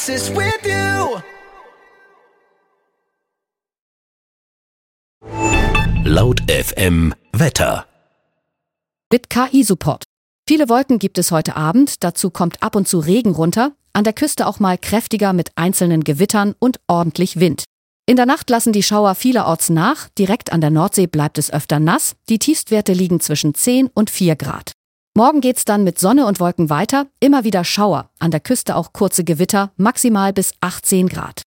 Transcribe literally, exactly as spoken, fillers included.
oasis with you. Laut F M Wetter. Mit K I-Support. Viele Wolken gibt es heute Abend, dazu kommt ab und zu Regen runter, an der Küste auch mal kräftiger mit einzelnen Gewittern und ordentlich Wind. In der Nacht lassen die Schauer vielerorts nach, direkt an der Nordsee bleibt es öfter nass, die Tiefstwerte liegen zwischen zehn und vier Grad. Morgen geht's dann mit Sonne und Wolken weiter, immer wieder Schauer, an der Küste auch kurze Gewitter, maximal bis achtzehn Grad.